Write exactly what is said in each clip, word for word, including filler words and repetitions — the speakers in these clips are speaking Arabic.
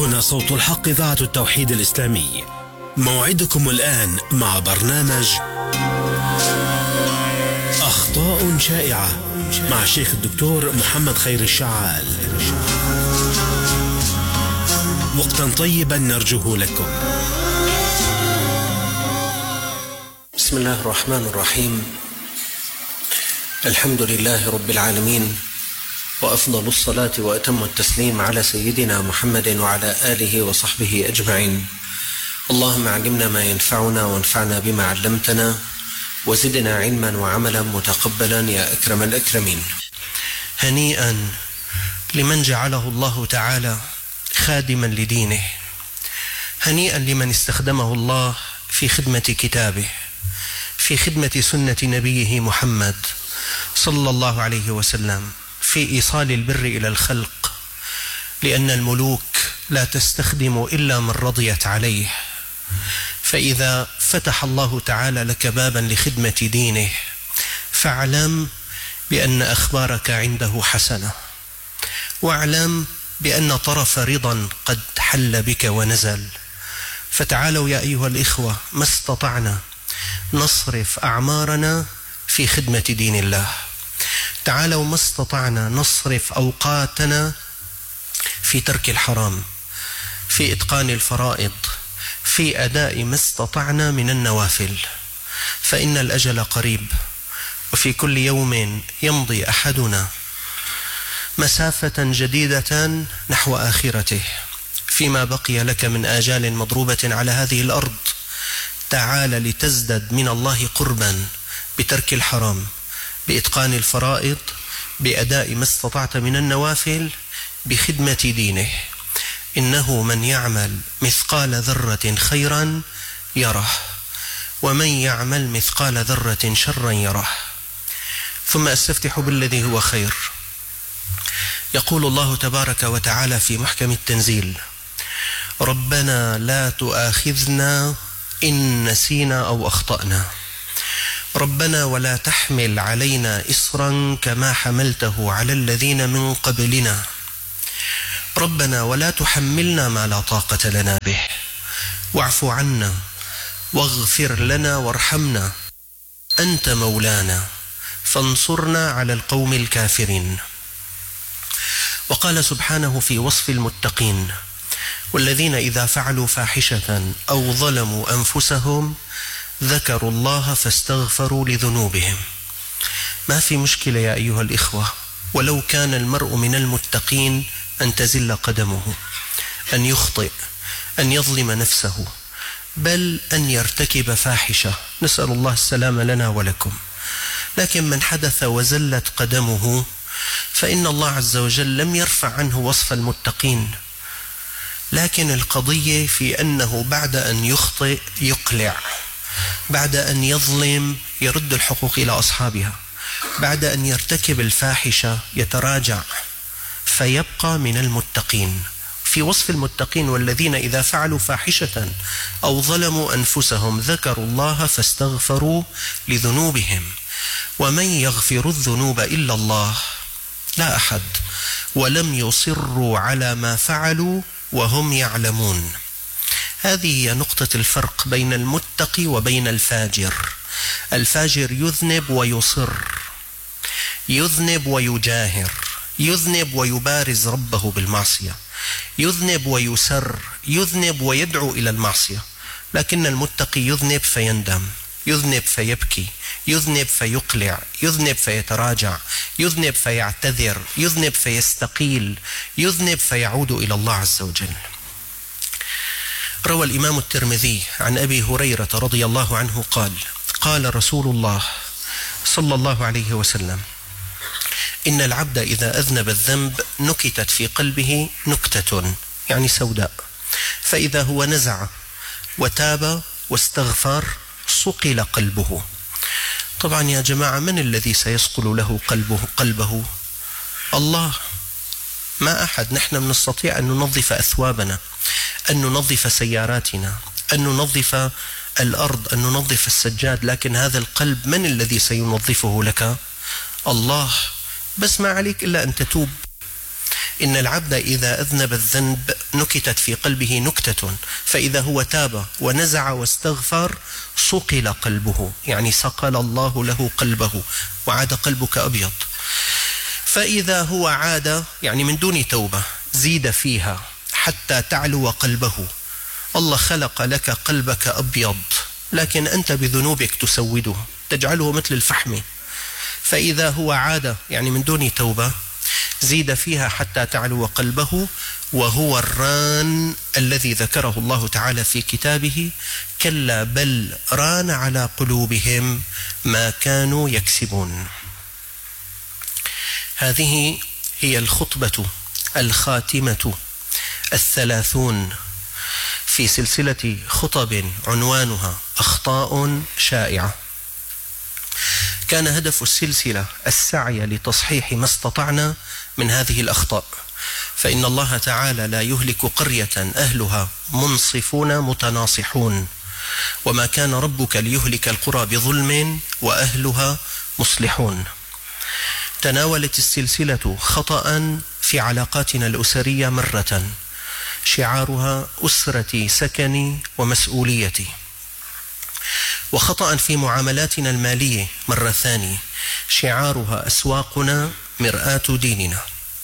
هنا صوت الحق إذاعة التوحيد الإسلامي. موعدكم الآن مع برنامج أخطاء شائعة مع شيخ الدكتور محمد خير الشعال. وقتا طيبا نرجوه لكم. بسم الله الرحمن الرحيم. الحمد لله رب العالمين، وأفضل الصلاة وأتم التسليم على سيدنا محمد وعلى آله وصحبه أجمعين. اللهم علمنا ما ينفعنا وانفعنا بما علمتنا وزدنا علما وعملا متقبلا يا أكرم الأكرمين. هنيئا لمن جعله الله تعالى خادما لدينه، هنيئا لمن استخدمه الله في خدمة كتابه، في خدمة سنة نبيه محمد صلى الله عليه وسلم، في إيصال البر إلى الخلق، لأن الملوك لا تستخدم إلا من رضيت عليه. فإذا فتح الله تعالى لك بابا لخدمة دينه فاعلم بأن أخبارك عنده حسنة، واعلم بأن طرف رضا قد حل بك ونزل. فتعالوا يا أيها الإخوة ما استطعنا نصرف أعمارنا في خدمة دين الله، تعالوا ما استطعنا نصرف أوقاتنا في ترك الحرام، في إتقان الفرائض، في أداء ما استطعنا من النوافل، فإن الأجل قريب، وفي كل يوم يمضي أحدنا مسافة جديدة نحو آخرته. فيما بقي لك من آجال مضروبة على هذه الأرض، تعال لتزدد من الله قربا بترك الحرام، بإتقان الفرائض، بأداء ما استطعت من النوافل، بخدمة دينه. إنه من يعمل مثقال ذرة خيرا يره، ومن يعمل مثقال ذرة شرا يره. ثم أستفتح بالذي هو خير. يقول الله تبارك وتعالى في محكم التنزيل: ربنا لا تؤاخذنا إن نسينا أو أخطأنا، ربنا ولا تحمل علينا إصرا كما حملته على الذين من قبلنا، ربنا ولا تحملنا ما لا طاقة لنا به، واعف عنا واغفر لنا وارحمنا أنت مولانا فانصرنا على القوم الكافرين. وقال سبحانه في وصف المتقين: والذين إذا فعلوا فاحشة أو ظلموا أنفسهم ذكروا الله فاستغفروا لذنوبهم. ما في مشكلة يا أيها الإخوة ولو كان المرء من المتقين أن تزل قدمه، أن يخطئ، أن يظلم نفسه، بل أن يرتكب فاحشة، نسأل الله السلام لنا ولكم. لكن من حدث وزلت قدمه فإن الله عز وجل لم يرفع عنه وصف المتقين، لكن القضية في أنه بعد أن يخطئ يقلع، بعد أن يظلم يرد الحقوق إلى أصحابها، بعد أن يرتكب الفاحشة يتراجع فيبقى من المتقين. في وصف المتقين: والذين إذا فعلوا فاحشة أو ظلموا أنفسهم ذكروا الله فاستغفروا لذنوبهم، ومن يغفر الذنوب إلا الله لا أحد، ولم يصروا على ما فعلوا وهم يعلمون. هذه هي نقطة الفرق بين المتقي وبين الفاجر. الفاجر يذنب ويصر، يذنب ويجاهر، يذنب ويبارز ربه بالمعصية، يذنب ويسر، يذنب ويدعو إلى المعصية. لكن المتقي يذنب فيندم، يذنب فيبكي، يذنب فيقلع، يذنب فيتراجع، يذنب فيعتذر، يذنب فيستقيل، يذنب فيعود إلى الله عز وجل. روى الإمام الترمذي عن أبي هريرة رضي الله عنه قال: قال رسول الله صلى الله عليه وسلم: إن العبد إذا أذنب الذنب نكتت في قلبه نكتة، يعني سوداء، فإذا هو نزع وتاب واستغفر صقل قلبه. طبعا يا جماعة، من الذي سيصقل له قلبه قلبه؟ الله، ما أحد. نحن نستطيع أن ننظف أثوابنا، أن ننظف سياراتنا، أن ننظف الأرض، أن ننظف السجاد، لكن هذا القلب من الذي سينظفه لك؟ الله. بس ما عليك إلا أن تتوب، إن العبد إذا أذنب الذنب نكتت في قلبه نكتة، فإذا هو تاب ونزع واستغفر صقل قلبه، يعني صقل الله له قلبه وعاد قلبك أبيض. فإذا هو عاد يعني من دون توبة زيد فيها حتى تعلو قلبه. الله خلق لك قلبك أبيض، لكن أنت بذنوبك تسوده تجعله مثل الفحم. فإذا هو عاد يعني من دون توبة زيد فيها حتى تعلو قلبه، وهو الران الذي ذكره الله تعالى في كتابه: كلا بل ران على قلوبهم ما كانوا يكسبون. هذه هي الخطبة الخاتمة الثلاثون في سلسلة خطب عنوانها أخطاء شائعة. كان هدف السلسلة السعي لتصحيح ما استطعنا من هذه الأخطاء، فإن الله تعالى لا يهلك قرية أهلها منصفون متناصحون، وما كان ربك ليهلك القرى بظلم وأهلها مصلحون. تناولت السلسلة خطأ في علاقاتنا الأسرية مرة شعارها أسرتي سكني ومسؤوليتي، وخطأ في معاملاتنا المالية مرة ثانية شعارها أسواقنا مرآة ديننا.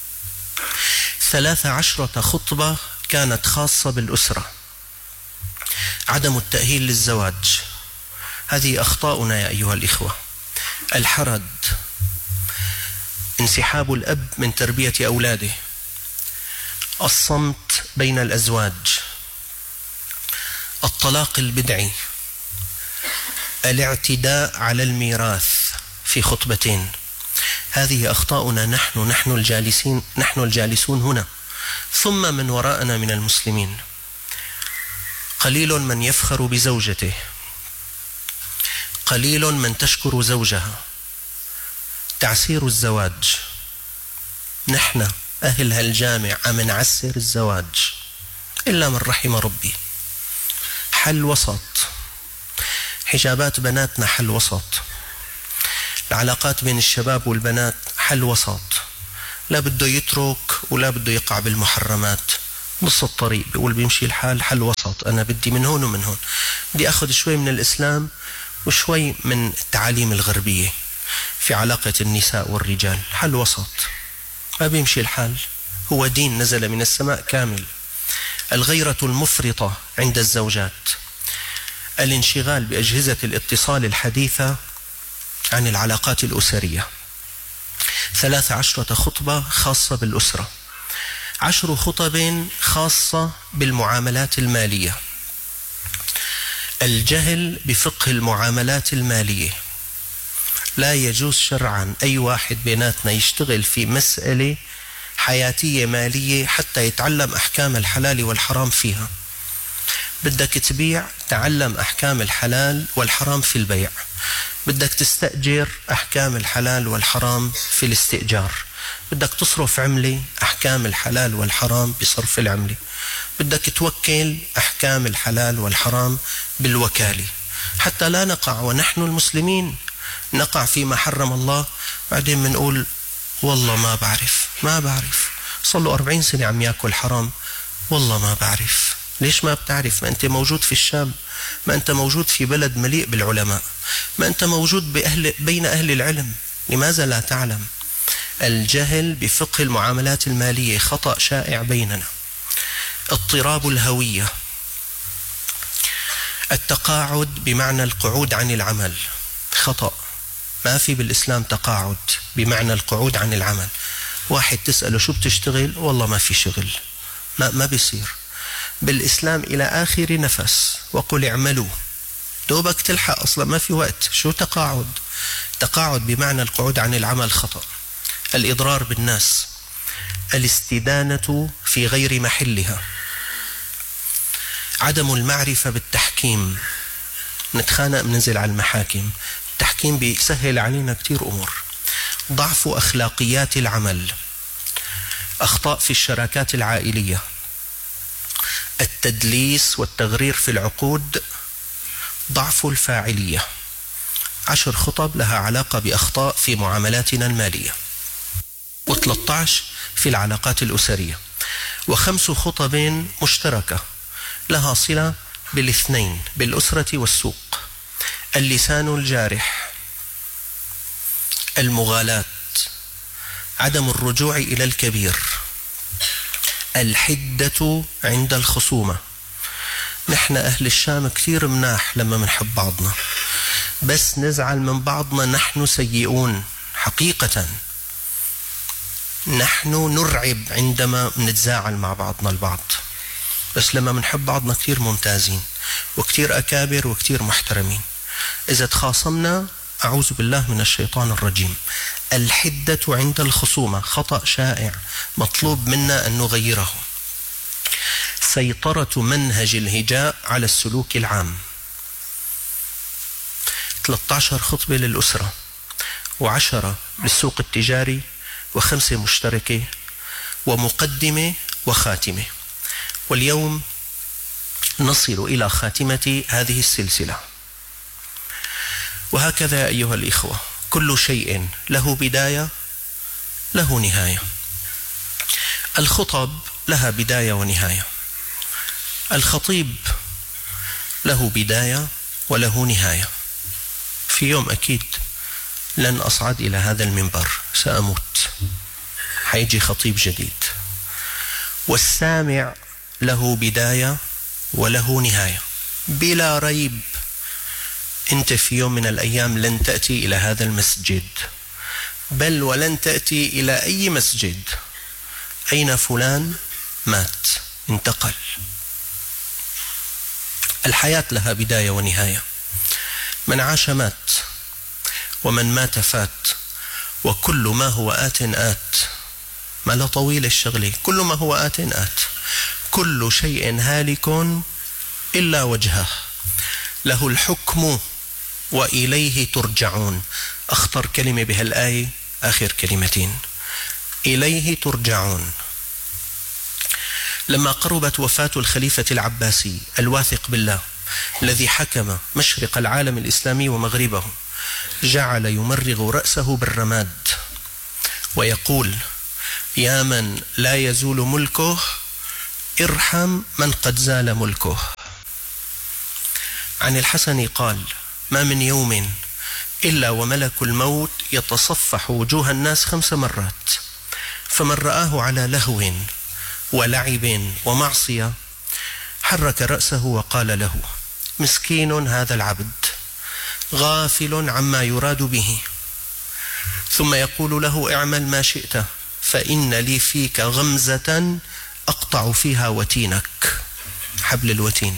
ثلاث عشرة خطبة كانت خاصة بالأسرة. عدم التأهيل للزواج، هذه أخطاؤنا يا أيها الإخوة. الحرد، انسحاب الأب من تربية أولاده، الصمت بين الأزواج، الطلاق البدعي، الاعتداء على الميراث في خطبتين. هذه أخطاؤنا نحن نحن الجالسين نحن الجالسون هنا، ثم من وراءنا من المسلمين. قليل من يفخر بزوجته، قليل من تشكر زوجها. تعسير الزواج، نحن أهل هالجامع عم نعسر الزواج إلا من رحم ربي. حل وسط، حجابات بناتنا حل وسط، العلاقات بين الشباب والبنات حل وسط، لا بده يترك ولا بده يقع بالمحرمات، نص الطريق بيقول بيمشي الحال حل وسط. أنا بدي من هون ومن هون، بدي أخذ شوي من الإسلام وشوي من التعاليم الغربية في علاقة النساء والرجال، حل وسط. ما بيمشي الحال، هو دين نزل من السماء كامل. الغيرة المفرطة عند الزوجات، الانشغال بأجهزة الاتصال الحديثة عن العلاقات الأسرية. ثلاث عشرة خطبة خاصة بالأسرة، عشر خطب خاصة بالمعاملات المالية. الجهل بفقه المعاملات المالية، لا يجوز شرعا أي واحد بيناتنا يشتغل في مسألة حياتية مالية حتى يتعلم أحكام الحلال والحرام فيها. بدك تبيع، تعلم أحكام الحلال والحرام في البيع. بدك تستأجر، أحكام الحلال والحرام في الاستئجار. بدك تصرف عملة، أحكام الحلال والحرام بصرف العملة. بدك توكل، أحكام الحلال والحرام بالوكالة، حتى لا نقع ونحن المسلمين نقع فيما حرم الله، بعدين بنقول والله ما بعرف ما بعرف صلوا أربعين سنة عم يأكل حرام، والله ما بعرف. ليش ما بتعرف؟ ما أنت موجود في الشام، ما أنت موجود في بلد مليء بالعلماء، ما أنت موجود بأهل بين أهل العلم، لماذا لا تعلم؟ الجهل بفقه المعاملات المالية خطأ شائع بيننا. اضطراب الهوية، التقاعد بمعنى القعود عن العمل، خطأ. ما في بالإسلام تقاعد بمعنى القعود عن العمل. واحد تسأله شو بتشتغل؟ والله ما في شغل. ما, ما بيصير بالإسلام إلى آخر نفس، وقل اعملوا، دوبك تلحق، أصلا ما في وقت. شو تقاعد؟ تقاعد بمعنى القعود عن العمل خطأ. الإضرار بالناس، الاستدانة في غير محلها، عدم المعرفة بالتحكيم، نتخانق مننزل على المحاكم، التحكيم بيسهل علينا كتير أمور. ضعف أخلاقيات العمل، أخطاء في الشراكات العائلية، التدليس والتغرير في العقود، ضعف الفاعلية. عشر خطب لها علاقة بأخطاء في معاملاتنا المالية. وثلاثة عشر في العلاقات الأسرية، وخمس خطب مشتركة لها صلة بالاثنين، بالأسرة والسوق: اللسان الجارح، المغالاة، عدم الرجوع إلى الكبير، الحدة عند الخصومة. نحن أهل الشام كثير مناح لما منحب بعضنا، بس نزعل من بعضنا نحن سيئون حقيقة. نحن نرعب عندما نتزاعل مع بعضنا البعض، بس لما منحب بعضنا كثير ممتازين وكثير أكابر وكثير محترمين. إذا تخاصمنا أعوذ بالله من الشيطان الرجيم. الحدة عند الخصومة خطأ شائع مطلوب منا أن نغيره. سيطرة منهج الهجاء على السلوك العام. ثلاثة عشر خطبة للأسرة، وعشرة للسوق التجاري، وخمسة مشتركة، ومقدمة وخاتمة. واليوم نصل إلى خاتمة هذه السلسلة. وهكذا أيها الإخوة، كل شيء له بداية له نهاية. الخطب لها بداية ونهاية، الخطيب له بداية وله نهاية. في يوم أكيد لن أصعد إلى هذا المنبر، سأموت، حيجي خطيب جديد. والسامع له بداية وله نهاية. بلا ريب أنت في يوم من الأيام لن تأتي إلى هذا المسجد، بل ولن تأتي إلى أي مسجد. أين فلان؟ مات، انتقل. الحياة لها بداية ونهاية. من عاش مات، ومن مات فات، وكل ما هو آت آت. ما لا طويل الشغلة، كل ما هو آت آت. كل شيء هالك إلا وجهه، له الحكم وإليه ترجعون. أخطر كلمة بهالآية آخر كلمتين: إليه ترجعون. لما قربت وفاة الخليفة العباسي الواثق بالله الذي حكم مشرق العالم الإسلامي ومغربه، جعل يمرغ رأسه بالرماد ويقول: يا من لا يزول ملكه ارحم من قد زال ملكه. عن الحسن قال: ما من يوم إلا وملك الموت يتصفح وجوه الناس خمس مرات، فمن رآه على لهو ولعب ومعصية حرك رأسه وقال له: مسكين هذا العبد، غافل عما يراد به. ثم يقول له: اعمل ما شئت، فإن لي فيك غمزة أقطع فيها وتينك، حبل الوتين.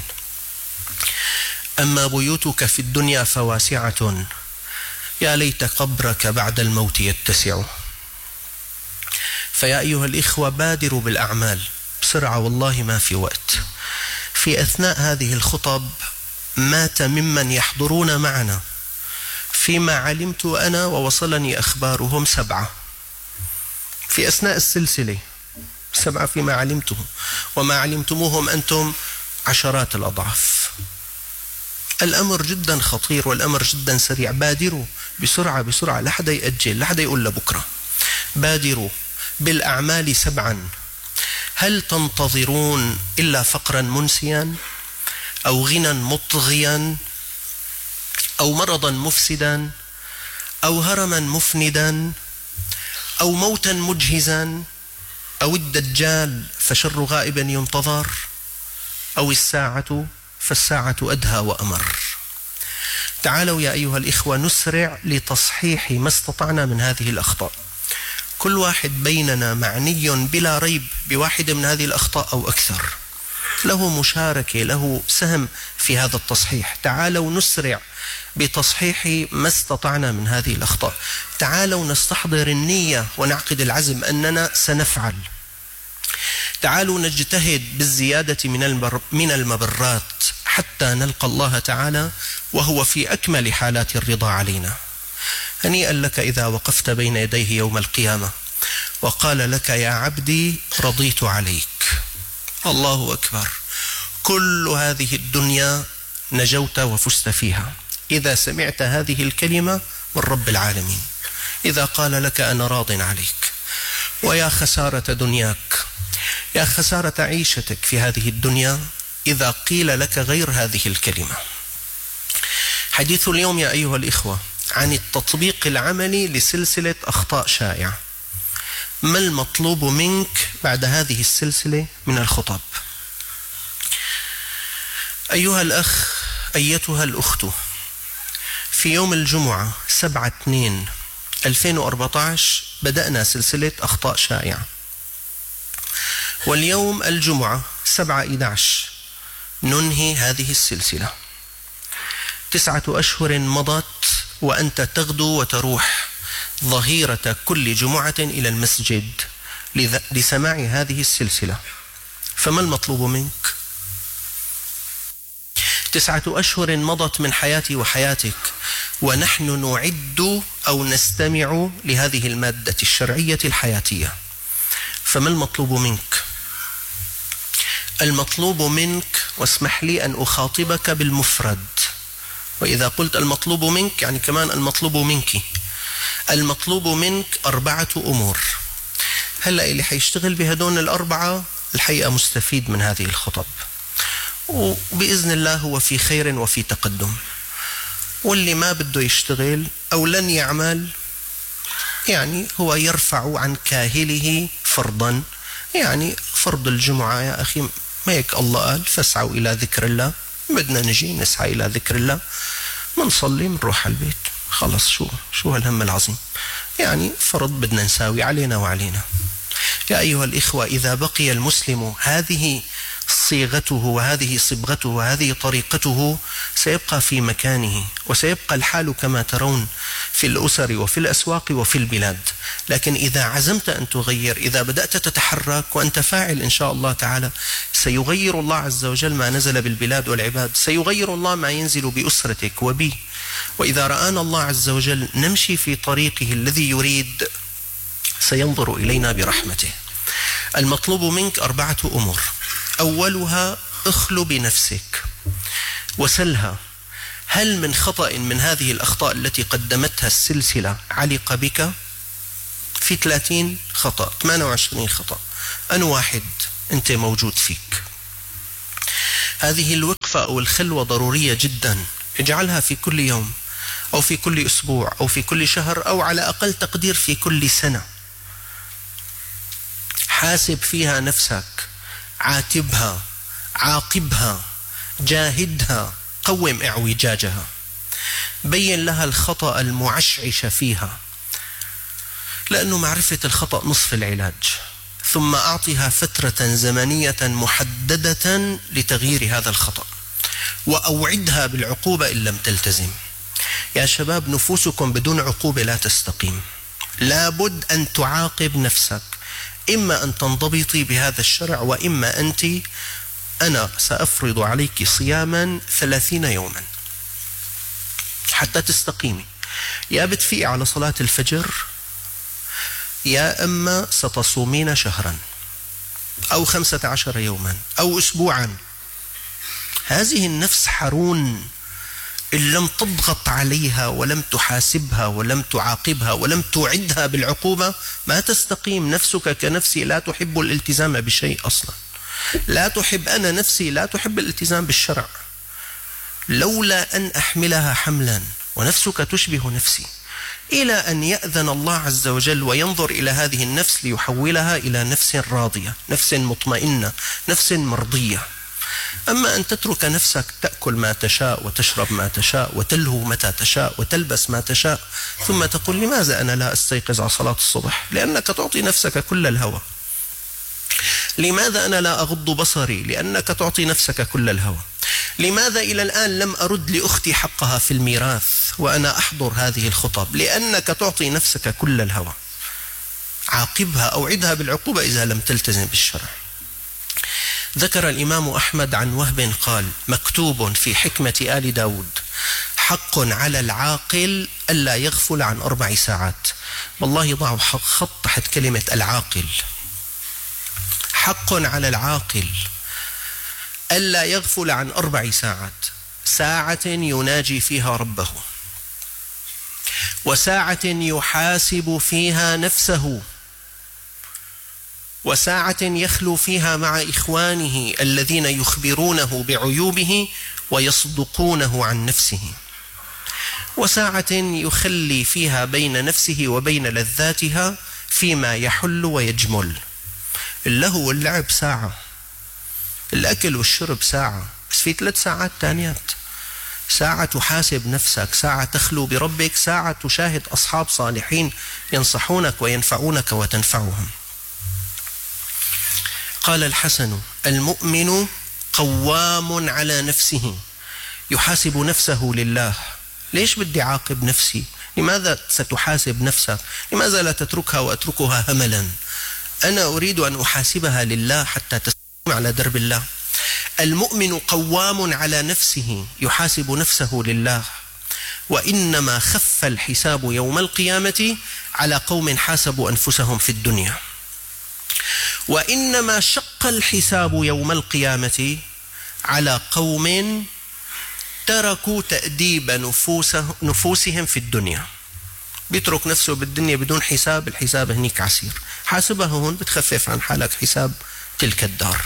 أما بيوتك في الدنيا فواسعة، يا ليت قبرك بعد الموت يتسع. فيا أيها الإخوة، بادروا بالأعمال بسرعة، والله ما في وقت. في أثناء هذه الخطب مات ممن يحضرون معنا، فيما علمت أنا ووصلني أخبارهم سبعة في أثناء السلسلة، سبعة فيما علمته، وما علمتموهم أنتم عشرات الأضعاف. الأمر جدا خطير والأمر جدا سريع. بادروا بسرعة بسرعة، لا حدا يأجل، لا حدا يقول لبكرة. بادروا بالأعمال سبعا. هل تنتظرون إلا فقرا منسيا، أو غنى مطغيا، أو مرضا مفسدا، أو هرما مفندا، أو موتا مجهزا، أو الدجال فشر غائب ينتظر، أو الساعة فالساعة أدهى وأمر؟ تعالوا يا أيها الإخوة نسرع لتصحيح ما استطعنا من هذه الأخطاء. كل واحد بيننا معني بلا ريب بواحد من هذه الأخطاء أو أكثر، له مشاركة، له سهم في هذا التصحيح. تعالوا نسرع بتصحيح ما استطعنا من هذه الأخطاء. تعالوا نستحضر النية ونعقد العزم أننا سنفعل. تعالوا نجتهد بالزيادة من المبرات حتى نلقى الله تعالى وهو في أكمل حالات الرضا علينا. هنيئا لك إذا وقفت بين يديه يوم القيامة وقال لك: يا عبدي رضيت عليك. الله أكبر. كل هذه الدنيا نجوت وفزت فيها إذا سمعت هذه الكلمة من رب العالمين، إذا قال لك: أنا راض عليك. ويا خسارة دنياك، يا خسارة عيشتك في هذه الدنيا إذا قيل لك غير هذه الكلمة. حديث اليوم يا أيها الإخوة عن التطبيق العملي لسلسلة أخطاء شائعة. ما المطلوب منك بعد هذه السلسلة من الخطب؟ أيها الأخ، أيتها الأخت، في يوم الجمعة سبعة اثنين ألفين وأربعة عشر بدأنا سلسلة أخطاء شائعة، واليوم الجمعة سبعة أحد عشر ننهي هذه السلسلة. تسعة أشهر مضت وأنت تغدو وتروح ظهيرة كل جمعة إلى المسجد لسماع هذه السلسلة، فما المطلوب منك؟ تسعة أشهر مضت من حياتي وحياتك ونحن نعد أو نستمع لهذه المادة الشرعية الحياتية، فما المطلوب منك؟ المطلوب منك، واسمح لي أن أخاطبك بالمفرد، وإذا قلت المطلوب منك يعني كمان المطلوب منك. المطلوب منك أربعة أمور. هلأ اللي حيشتغل بهدون الأربعة الحقيقة مستفيد من هذه الخطب، وبإذن الله هو في خير وفي تقدم. واللي ما بده يشتغل أو لن يعمل يعني هو يرفع عن كاهله فرضا، يعني فرض الجمعة يا أخي ما هيك الله قال فاسعوا إلى ذكر الله، بدنا نجي نسعى إلى ذكر الله، منصلي منروح على البيت، خلص شو شو هالهم العظيم، يعني فرض بدنا نساوي علينا وعلينا. يا أيها الإخوة، إذا بقي المسلم هذه صيغته وهذه صبغته وهذه طريقته سيبقى في مكانه، وسيبقى الحال كما ترون في الأسر وفي الأسواق وفي البلاد. لكن إذا عزمت أن تغير، إذا بدأت تتحرك وأنت فاعل إن شاء الله تعالى، سيغير الله عز وجل ما نزل بالبلاد والعباد، سيغير الله ما ينزل بأسرتك وبي. وإذا رآنا الله عز وجل نمشي في طريقه الذي يريد سينظر إلينا برحمته. المطلوب منك أربعة أمور. أولها اخلو بنفسك وسلها، هل من خطأ من هذه الأخطاء التي قدمتها السلسلة علق بك؟ في ثلاثين خطأ، ثمانية وعشرين خطأ، أن واحد أنت موجود فيك. هذه الوقفة أو الخلوة ضرورية جدا، اجعلها في كل يوم أو في كل أسبوع أو في كل شهر أو على أقل تقدير في كل سنة. حاسب فيها نفسك، عاتبها، عاقبها، جاهدها، قوم اعوجاجها، بين لها الخطأ المعشعش فيها، لأنه معرفة الخطأ نصف العلاج. ثم أعطها فترة زمنية محددة لتغيير هذا الخطأ، وأوعدها بالعقوبة إن لم تلتزم. يا شباب، نفوسكم بدون عقوبة لا تستقيم، لابد أن تعاقب نفسك، إما أن تنضبطي بهذا الشرع وإما أنت أنا سأفرض عليك صياما ثلاثين يوما حتى تستقيمي. يا بتفيقي على صلاة الفجر يا أما ستصومين شهرا أو خمسة عشر يوما أو أسبوعا. هذه النفس حرون إن لم تضغط عليها ولم تحاسبها ولم تعاقبها ولم توعدها بالعقوبة ما تستقيم. نفسك كنفسي لا تحب الالتزام بشيء أصلا، لا تحب، أنا نفسي لا تحب الالتزام بالشرع، لولا أن أحملها حملا، ونفسك تشبه نفسي، إلى أن يأذن الله عز وجل وينظر إلى هذه النفس ليحولها إلى نفس راضية، نفس مطمئنة، نفس مرضية. أما أن تترك نفسك تأكل ما تشاء وتشرب ما تشاء وتلهو متى تشاء وتلبس ما تشاء، ثم تقول لماذا أنا لا أستيقظ على صلاة الصبح؟ لأنك تعطي نفسك كل الهوى. لماذا أنا لا أغض بصري؟ لأنك تعطي نفسك كل الهوى. لماذا إلى الآن لم أرد لأختي حقها في الميراث وأنا أحضر هذه الخطب؟ لأنك تعطي نفسك كل الهوى. عاقبها، أوعدها بالعقوبة إذا لم تلتزم بالشرع. ذكر الإمام أحمد عن وهب قال: مكتوب في حكمة آل داود: حق على العاقل ألا يغفل عن أربع ساعات. والله ضعوا خط تحت كلمة العاقل. حق على العاقل ألا يغفل عن أربع ساعات: ساعة يناجي فيها ربه، وساعة يحاسب فيها نفسه، وساعة يخلو فيها مع إخوانه الذين يخبرونه بعيوبه ويصدقونه عن نفسه، وساعة يخلي فيها بين نفسه وبين لذاتها فيما يحل ويجمل. اللهو واللعب ساعة، الأكل والشرب ساعة، بس في ثلاث ساعات تانيات، ساعة تحاسب نفسك، ساعة تخلو بربك، ساعة تشاهد أصحاب صالحين ينصحونك وينفعونك وتنفعهم. قال الحسن: المؤمن قوام على نفسه، يحاسب نفسه لله. ليش بدي عاقب نفسي؟ لماذا ستحاسب نفسك؟ لماذا لا تتركها وأتركها هملا؟ أنا أريد أن أحاسبها لله حتى تستقيم على درب الله. المؤمن قوام على نفسه، يحاسب نفسه لله. وإنما خف الحساب يوم القيامة على قوم حاسبوا أنفسهم في الدنيا، وإنما شق الحساب يوم القيامة على قوم تركوا تأديب نفوسه نفوسهم في الدنيا. بيترك نفسه بالدنيا بدون حساب، الحساب هنيك عسير، حاسبها هون بتخفف عن حالك حساب تلك الدار.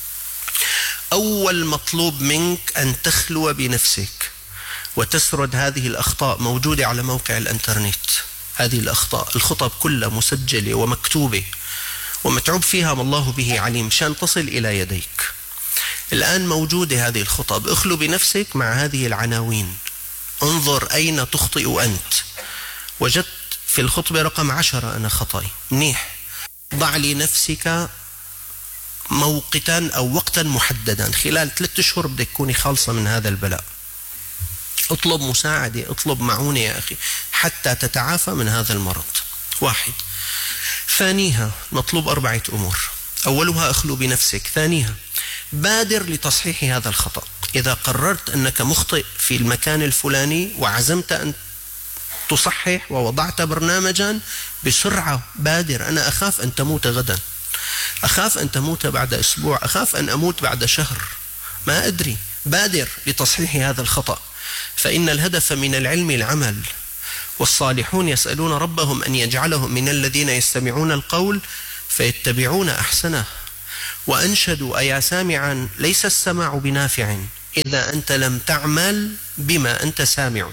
أول مطلوب منك أن تخلو بنفسك وتسرد هذه الأخطاء، موجودة على موقع الإنترنت. هذه الأخطاء الخطب كلها مسجلة ومكتوبة ومتعوب فيها ما الله به عليم شان تصل إلى يديك. الآن موجودة هذه الخطب، اخلو بنفسك مع هذه العناوين. انظر أين تخطئ أنت. وجدت في الخطبة رقم عشرة أنا خطأي، منيح. ضع لنفسك موقتا أو وقتا محددا، خلال ثلاثة أشهر بدك تكوني خالصة من هذا البلاء. اطلب مساعدة، اطلب معونة يا أخي حتى تتعافى من هذا المرض. واحد. ثانيها مطلوب أربعة أمور. أولها اخلو بنفسك. ثانيها بادر لتصحيح هذا الخطأ. إذا قررت أنك مخطئ في المكان الفلاني وعزمت أن تصحح ووضعت برنامجا، بسرعة بادر. أنا أخاف أن تموت غدا، أخاف أن تموت بعد أسبوع، أخاف أن أموت بعد شهر، ما أدري. بادر لتصحيح هذا الخطأ، فإن الهدف من العلم العمل. والصالحون يسألون ربهم أن يجعلهم من الذين يستمعون القول فيتبعون أحسنه. وأنشدوا: أيا سامعا ليس السماع بنافع إذا أنت لم تعمل بما أنت سامع.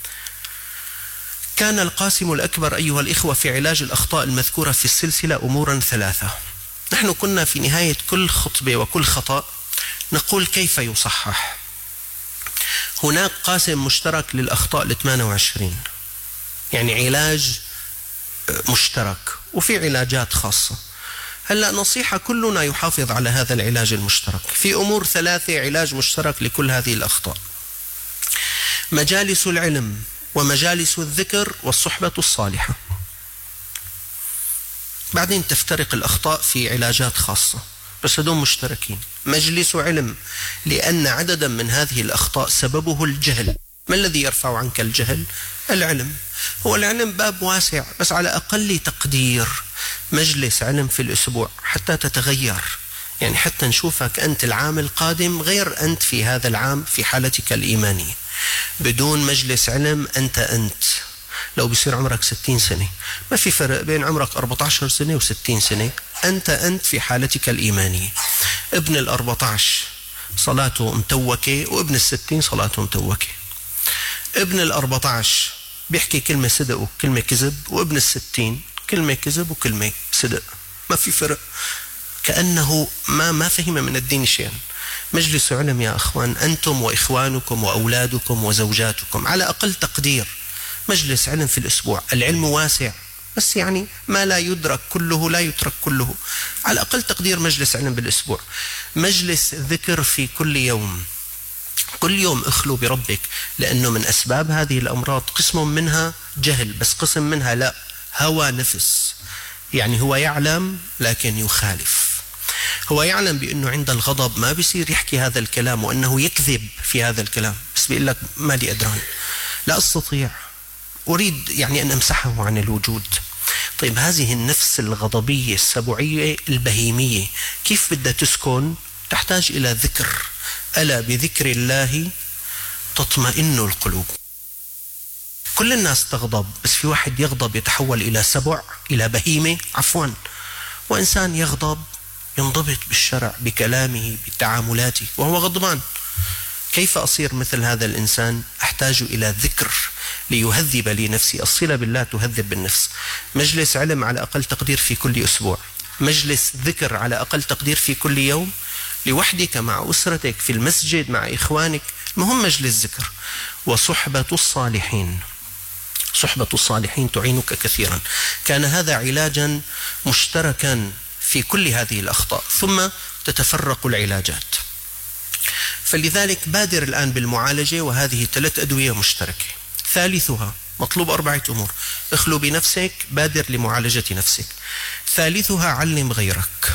كان القاسم الأكبر أيها الإخوة في علاج الأخطاء المذكورة في السلسلة أمورا ثلاثة. نحن كنا في نهاية كل خطبة وكل خطأ نقول كيف يصحح. هناك قاسم مشترك للأخطاء الثمانية وعشرين، يعني علاج مشترك، وفي علاجات خاصة. هلأ نصيحة كلنا يحافظ على هذا العلاج المشترك. في أمور ثلاثة علاج مشترك لكل هذه الأخطاء: مجالس العلم، ومجالس الذكر، والصحبة الصالحة. بعدين تفترق الأخطاء في علاجات خاصة، بس هذول مشتركين. مجلس علم، لأن عددا من هذه الأخطاء سببه الجهل. ما الذي يرفع عنك الجهل؟ العلم. هو العلم باب واسع، بس على أقل تقدير مجلس علم في الأسبوع حتى تتغير، يعني حتى نشوفك أنت العام القادم غير أنت في هذا العام في حالتك الإيمانية. بدون مجلس علم أنت أنت لو بيصير عمرك ستين سنة، ما في فرق بين عمرك أربعة عشر سنة وستين سنة، أنت أنت في حالتك الإيمانية. ابن الأربعة عشر صلاته متوكة، وابن الستين صلاته متوكة. ابن الأربعة عشر بيحكي كلمة صدق وكلمة كذب، وابن الستين كلمة كذب وكلمة صدق، ما في فرق، كأنه ما ما فهم من الدين شيئا. مجلس علم يا أخوان، أنتم وإخوانكم وأولادكم وزوجاتكم على أقل تقدير مجلس علم في الأسبوع. العلم واسع، بس يعني ما لا يدرك كله لا يترك كله. على أقل تقدير مجلس علم بالأسبوع. مجلس ذكر في كل يوم، كل يوم اخلو بربك، لأنه من أسباب هذه الأمراض قسم منها جهل، بس قسم منها لا، هوى نفس. يعني هو يعلم لكن يخالف. هو يعلم بأنه عند الغضب ما بيصير يحكي هذا الكلام، وأنه يكذب في هذا الكلام، بس بيقول لك ما لي أدران، لا أستطيع، أريد يعني أن أمسحه عن الوجود. طيب هذه النفس الغضبية السبوعية البهيمية كيف بدها تسكن؟ تحتاج إلى ذكر. ألا بذكر الله تطمئن القلوب. كل الناس تغضب، بس في واحد يغضب يتحول إلى سبع، إلى بهيمة، عفوا، وإنسان يغضب ينضبط بالشرع بكلامه بتعاملاته وهو غضبان. كيف أصير مثل هذا الإنسان؟ أحتاج إلى ذكر ليهذب لي نفسي. الصلة بالله تهذب بالنفس. مجلس علم على أقل تقدير في كل أسبوع، مجلس ذكر على أقل تقدير في كل يوم، لوحدك مع أسرتك في المسجد مع إخوانك، المهم مجلس ذكر. وصحبة الصالحين، صحبة الصالحين تعينك كثيرا. كان هذا علاجا مشتركا في كل هذه الأخطاء، ثم تتفرق العلاجات. فلذلك بادر الآن بالمعالجة، وهذه ثلاث أدوية مشتركة. ثالثها مطلوب أربعة أمور: اخلو بنفسك، بادر لمعالجة نفسك. ثالثها علم غيرك،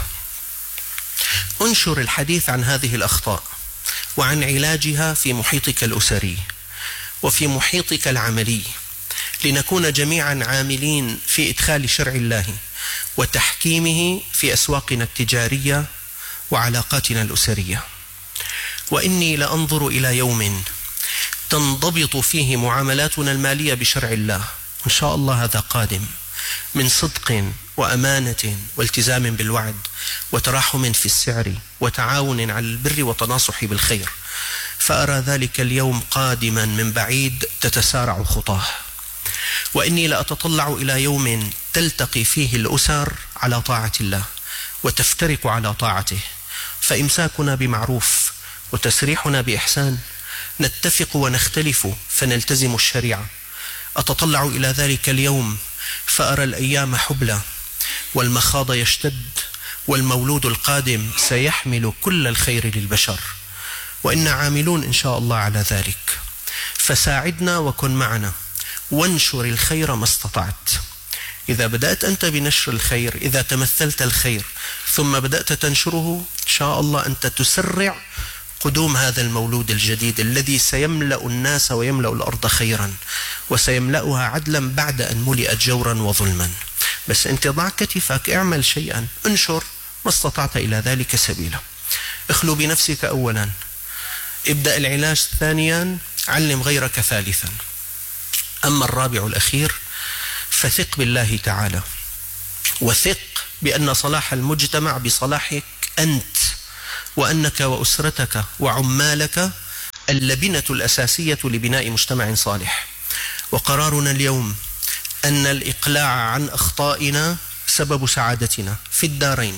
انشر الحديث عن هذه الأخطاء وعن علاجها في محيطك الأسري وفي محيطك العملي، لنكون جميعا عاملين في إدخال شرع الله وتحكيمه في أسواقنا التجارية وعلاقاتنا الأسرية. وإني لأنظر إلى يوم تنضبط فيه معاملاتنا المالية بشرع الله، إن شاء الله هذا قادم، من صدق وأمانة والتزام بالوعد وتراحم في السعر وتعاون على البر وتناصح بالخير. فأرى ذلك اليوم قادما من بعيد تتسارع خطاه. وإني لأتطلع إلى يوم تلتقي فيه الأسر على طاعة الله وتفترق على طاعته، فإمساكنا بمعروف وتسريحنا بإحسان، نتفق ونختلف فنلتزم الشريعة. أتطلع إلى ذلك اليوم فأرى الأيام حبلى والمخاض يشتد، والمولود القادم سيحمل كل الخير للبشر، وإنا عاملون إن شاء الله على ذلك. فساعدنا وكن معنا وانشر الخير ما استطعت. إذا بدأت أنت بنشر الخير، إذا تمثلت الخير ثم بدأت تنشره، إن شاء الله أنت تسرع قدوم هذا المولود الجديد الذي سيملأ الناس ويملأ الأرض خيرا وسيملأها عدلا بعد أن ملئت جورا وظلما. بس أنت ضع كتفك، اعمل شيئا، انشر ما استطعت إلى ذلك سبيلا. اخلو بنفسك أولا، ابدأ العلاج ثانيا، علم غيرك ثالثا. أما الرابع الأخير فثق بالله تعالى، وثق بأن صلاح المجتمع بصلاحك أنت، وأنك وأسرتك وعمالك اللبنة الأساسية لبناء مجتمع صالح. وقرارنا اليوم أن الإقلاع عن أخطائنا سبب سعادتنا في الدارين.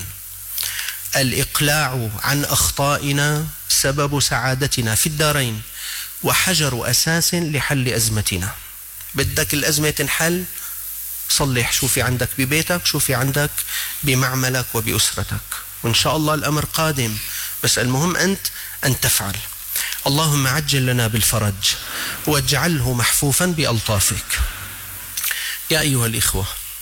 الإقلاع عن أخطائنا سبب سعادتنا في الدارين، وحجر أساس لحل أزمتنا. بدك الأزمة تنحل، صلح شو في عندك ببيتك، شو في عندك بمعملك وبأسرتك، وإن شاء الله الأمر قادم. بس المهم أنت أن تفعل. اللهم عجل لنا بالفرج واجعله محفوفا بألطافك. يا أيها الإخوة،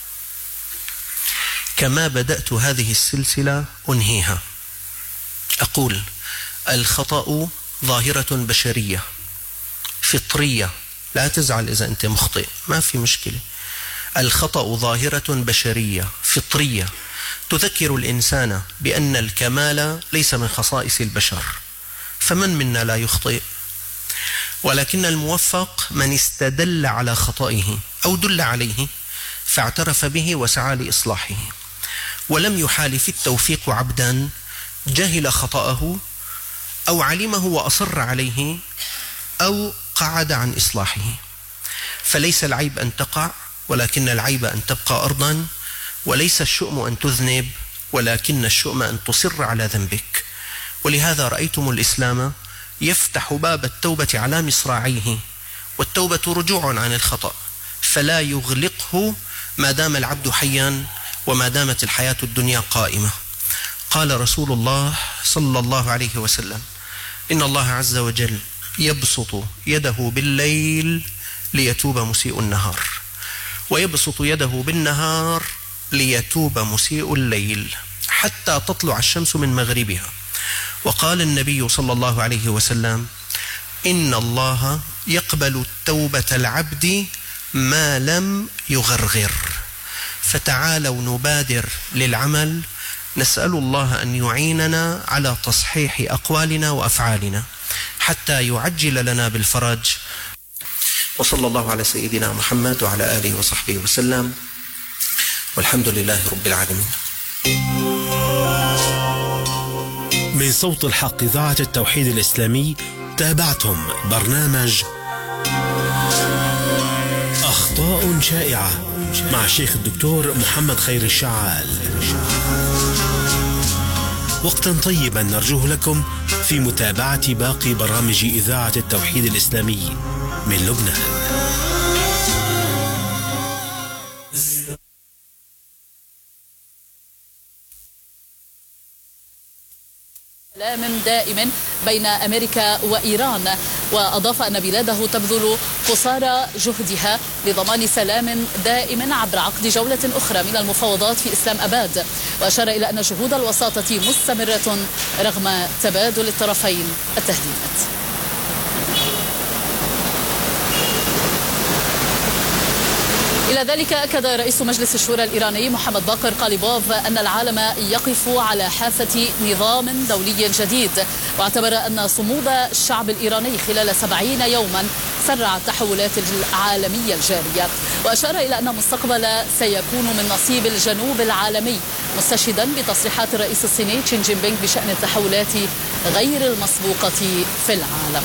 كما بدأت هذه السلسلة أنهيها. أقول: الخطأ ظاهرة بشرية فطرية، لا تزعل إذا أنت مخطئ، ما في مشكلة. الخطأ ظاهرة بشرية فطرية تذكر الإنسان بأن الكمال ليس من خصائص البشر، فمن منا لا يخطئ؟ ولكن الموفق من استدل على خطئه أو دل عليه فاعترف به وسعى لإصلاحه، ولم يحالف التوفيق عبدا جهل خطأه أو علمه وأصر عليه أو قعد عن إصلاحه. فليس العيب أن تقع، ولكن العيب أن تبقى أرضا، وليس الشؤم أن تذنب، ولكن الشؤم أن تصر على ذنبك. ولهذا رأيتم الإسلام يفتح باب التوبة على مصراعيه، والتوبة رجوع عن الخطأ، فلا يغلقه ما دام العبد حيا وما دامت الحياة الدنيا قائمة. قال رسول الله صلى الله عليه وسلم: إن الله عز وجل يبسط يده بالليل ليتوب مسيء النهار، ويبسط يده بالنهار ليتوب مسيء الليل، حتى تطلع الشمس من مغربها. وقال النبي صلى الله عليه وسلم: إن الله يقبل توبة العبد ما لم يغرغر. فتعالوا نبادر للعمل، نسأل الله أن يعيننا على تصحيح أقوالنا وأفعالنا حتى يعجل لنا بالفرج. وصلى الله على سيدنا محمد وعلى آله وصحبه وسلم، والحمد لله رب العالمين. من صوت الحق إذاعة التوحيد الإسلامي تابعتم برنامج أخطاء شائعة مع شيخ الدكتور محمد خير الشعال. وقتا طيبا نرجوه لكم في متابعة باقي برامج إذاعة التوحيد الإسلامي من لبنان. سلام دائم بين أمريكا وإيران، وأضاف أن بلاده تبذل قصارى جهدها لضمان سلام دائم عبر عقد جولة أخرى من المفاوضات في إسلام أباد، وأشار إلى أن جهود الوساطة مستمرة رغم تبادل الطرفين التهديدات. إلى ذلك أكد رئيس مجلس الشورى الإيراني محمد باقر قاليبوف أن العالم يقف على حافة نظام دولي جديد، واعتبر أن صمود الشعب الإيراني خلال سبعين يوما سرع التحولات العالمية الجارية، وأشار إلى أن المستقبل سيكون من نصيب الجنوب العالمي، مستشهدا بتصريحات الرئيس الصيني شي جين بينغ بشأن التحولات غير المسبوقة في العالم.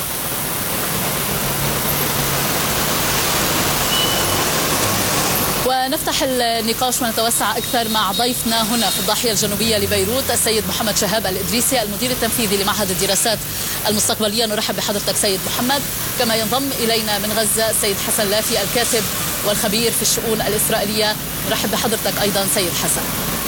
ونفتح النقاش ونتوسع أكثر مع ضيفنا هنا في الضاحية الجنوبية لبيروت السيد محمد شهاب الإدريسي المدير التنفيذي لمعهد الدراسات المستقبلية. نرحب بحضرتك سيد محمد. كما ينضم إلينا من غزة السيد حسن لافي الكاتب والخبير في الشؤون الإسرائيلية. نرحب بحضرتك أيضا سيد حسن.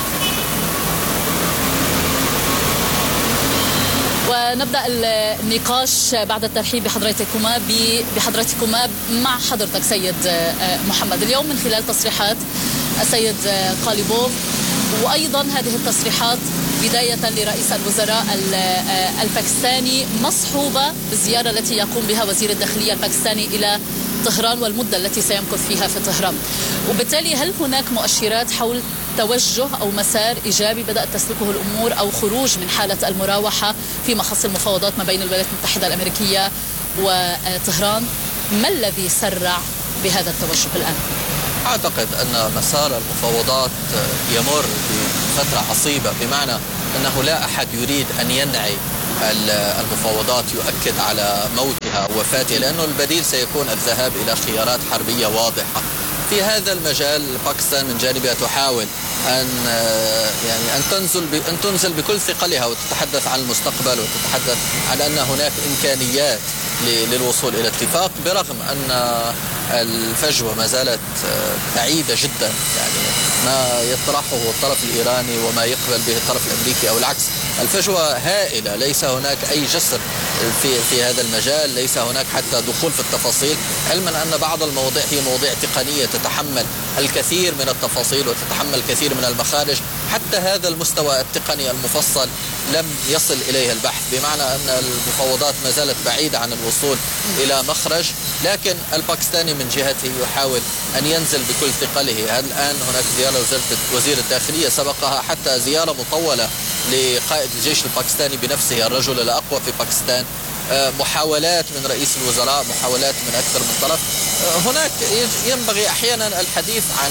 ونبدأ النقاش بعد الترحيب بحضرتكما بحضرتكما مع حضرتك سيد محمد. اليوم من خلال تصريحات السيد قاليبوف وأيضا هذه التصريحات بداية لرئيس الوزراء الباكستاني مصحوبة بالزيارة التي يقوم بها وزير الداخلية الباكستاني إلى طهران والمدة التي سيمكث فيها في طهران، وبالتالي هل هناك مؤشرات حول توجه أو مسار إيجابي بدأت تسلكه الأمور أو خروج من حالة المراوحة فيما يخص المفاوضات ما بين الولايات المتحدة الأمريكية وطهران؟ ما الذي سرع بهذا التوجه الآن؟ أعتقد أن مسار المفاوضات يمر بفترة عصيبة، بمعنى أنه لا أحد يريد أن ينعي المفاوضات يؤكد على موتها ووفاتها، لأنه البديل سيكون الذهاب إلى خيارات حربية واضحة. في هذا المجال باكستان من جانبها تحاول أن يعني أن تنزل أن تنزل بكل ثقلها وتتحدث عن المستقبل وتتحدث عن أن هناك إمكانيات للوصول إلى اتفاق، برغم أن الفجوة ما زالت بعيدة جدا. يعني ما يطرحه الطرف الإيراني وما يقبل به الطرف الأمريكي أو العكس، الفجوة هائلة. ليس هناك أي جسر في في هذا المجال، ليس هناك حتى دخول في التفاصيل، علما أن بعض المواضيع هي مواضيع تقنية تتحمل الكثير من التفاصيل وتتحمل الكثير من المخارج. حتى هذا المستوى التقني المفصل لم يصل إليه البحث، بمعنى أن المفاوضات ما زالت بعيدة عن الوصول إلى مخرج. لكن الباكستاني من جهته يحاول أن ينزل بكل ثقله. الآن هناك زيارة وزير الداخلية، سبقها حتى زيارة مطولة لقائد الجيش الباكستاني بنفسه، الرجل الأقوى في باكستان. محاولات من رئيس الوزراء، محاولات من أكثر من طرف. هناك ينبغي أحيانا الحديث عن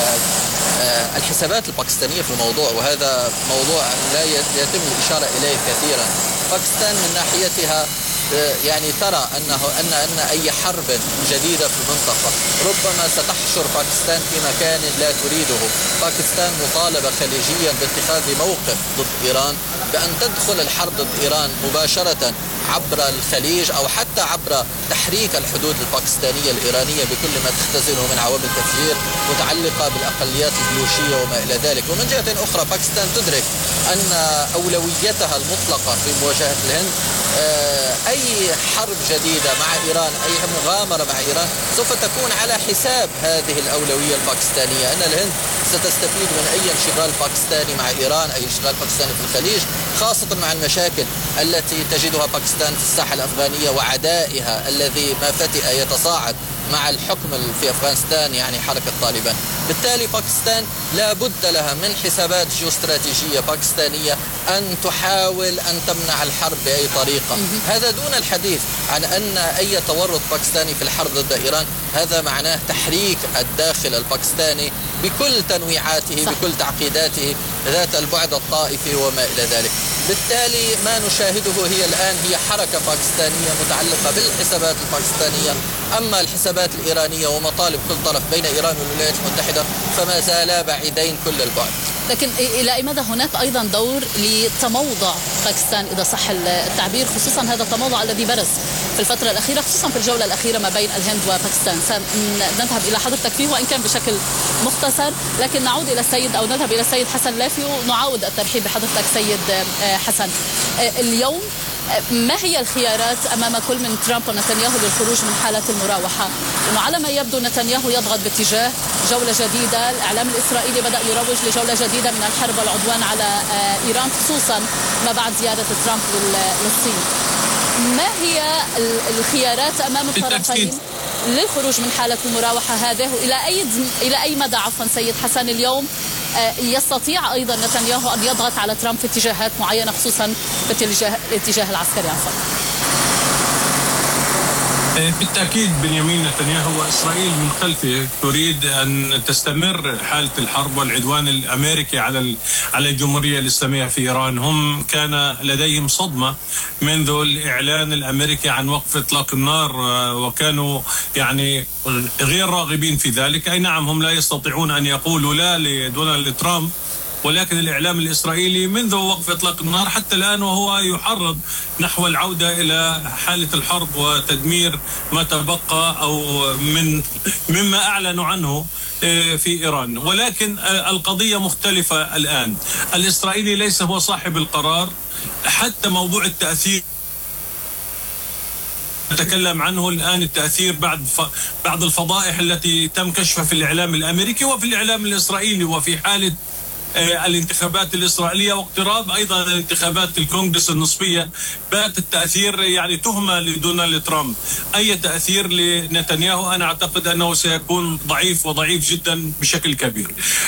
الحسابات الباكستانية في الموضوع، وهذا موضوع لا يتم الإشارة إليه كثيرا. باكستان من ناحيتها يعني ترى أنه أن أن أي حرب جديدة في المنطقة ربما ستحشر باكستان في مكان لا تريده. باكستان مطالبة خليجيا باتخاذ موقف ضد إيران، بأن تدخل الحرب ضد إيران مباشرة عبر الخليج أو حتى عبر تحريك الحدود الباكستانية الإيرانية بكل ما تختزله من عوامل تفجير متعلقة بالأقليات البلوشية وما إلى ذلك. ومن جهة أخرى باكستان تدرك أن أولويتها المطلقة في مواجهة الهند أي حرب جديدة مع إيران، أي مغامرة مع إيران سوف تكون على حساب هذه الأولوية الباكستانية، أن الهند ستستفيد من أي انشغال باكستاني مع إيران، أي انشغال باكستاني في الخليج، خاصة مع المشاكل التي تجدها باكستان في الساحة الأفغانية وعدائها الذي ما فتئ يتصاعد مع الحكم في أفغانستان، يعني حركة طالبان. بالتالي باكستان لا بد لها من حسابات جيوستراتيجية باكستانية أن تحاول أن تمنع الحرب بأي طريقة. هذا دون الحديث عن أن أي تورط باكستاني في الحرب ضد إيران هذا معناه تحريك الداخل الباكستاني بكل تنويعاته، صح. بكل تعقيداته، ذات البعد الطائفي وما إلى ذلك. بالتالي ما نشاهده هي الآن هي حركة باكستانية متعلقة بالحسابات الباكستانية. أما الحسابات الإيرانية ومطالب كل طرف بين إيران والولايات المتحدة فما زالا بعيدين كل البعد. لكن إلى أي مدى هناك أيضا دور لتموضع باكستان إذا صح التعبير، خصوصا هذا التموضع الذي برز في الفترة الأخيرة خصوصا في الجولة الأخيرة ما بين الهند وباكستان؟ سنذهب إلى حضرتك فيه وإن كان بشكل مختصر، لكن نعود إلى السيد أو نذهب إلى السيد حسن لافي ونعاود الترحيب بحضرتك سيد حسن. اليوم ما هي الخيارات أمام كل من ترامب ونتنياهو للخروج من حالة المراوحة؟ إنه على ما يبدو نتنياهو يضغط باتجاه جولة جديدة، الإعلام الإسرائيلي بدأ يروج لجولة جديدة من الحرب والعدوان على إيران خصوصا ما بعد زيارة ترامب للصين. ما هي الخيارات أمام الطرفين للخروج من حالة المراوحة هذه، وإلى أي إلى أي مدى عفوا سيد حسن اليوم يستطيع أيضا نتنياهو أن يضغط على ترامب في اتجاهات معينة خصوصا في الاتجاه العسكري عفوا؟ بالتأكيد بنيامين نتنياهو وإسرائيل من خلفه تريد أن تستمر حالة الحرب والعدوان الأمريكي على على الجمهورية الإسلامية في إيران. هم كان لديهم صدمة منذ الإعلان الأمريكي عن وقف إطلاق النار، وكانوا يعني غير راغبين في ذلك. أي نعم هم لا يستطيعون أن يقولوا لا لدونالد ترامب، ولكن الإعلام الإسرائيلي منذ وقف إطلاق النار حتى الآن وهو يحرض نحو العودة إلى حالة الحرب وتدمير ما تبقى أو من مما أعلنوا عنه في إيران. ولكن القضية مختلفة الآن. الإسرائيلي ليس هو صاحب القرار، حتى موضوع التأثير نتكلم عنه الآن، التأثير بعد بعد الفضائح التي تم كشفها في الإعلام الأمريكي وفي الإعلام الإسرائيلي، وفي حالة الانتخابات الإسرائيلية واقتراب أيضا الانتخابات الكونغرس النصفية بات التأثير يعني تهمة لدونالد ترامب. أي تأثير لنتنياهو أنا أعتقد أنه سيكون ضعيف وضعيف جدا بشكل كبير.